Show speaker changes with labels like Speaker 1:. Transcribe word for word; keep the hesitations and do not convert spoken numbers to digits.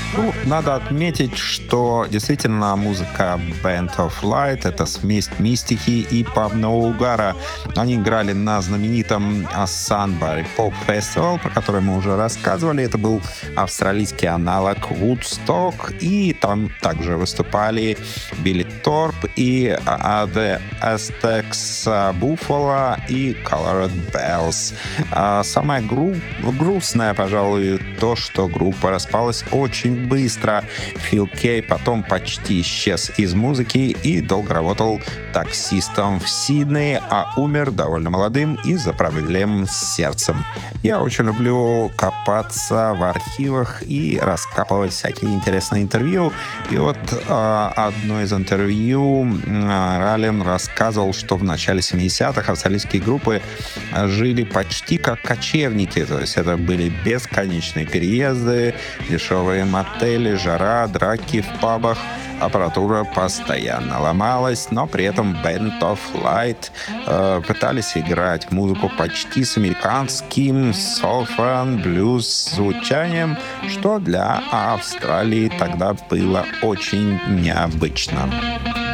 Speaker 1: Ну, надо отметить, что действительно музыка Band of Light — это смесь мистики и пабного угара. Они играли на знаменитом Sunbury Pop Festival, про который мы уже рассказывали. Это был австралийский аналог Woodstock, и там также выступали Билли Торп и uh, The Aztecs Buffalo и Colored Bells. А самое гру- грустное, пожалуй, то, что группа распалась очень быстро. Фил Кей потом почти исчез из музыки и долго работал таксистом в Сиднее, а умер довольно молодым из-за проблем с сердцем. Я очень люблю копаться в архивах и раскапывать всякие интересные интервью. И вот э, одно из интервью э, Раллен рассказывал, что в начале семидесятых австралийские группы жили почти как кочевники. То есть это были бесконечные переезды, дешевые мотели, жара, драки в пабах. Аппаратура постоянно ломалась, но при этом Band of Light э, пытались играть музыку почти с американским софан блюз звучанием, что для Австралии тогда было очень необычно.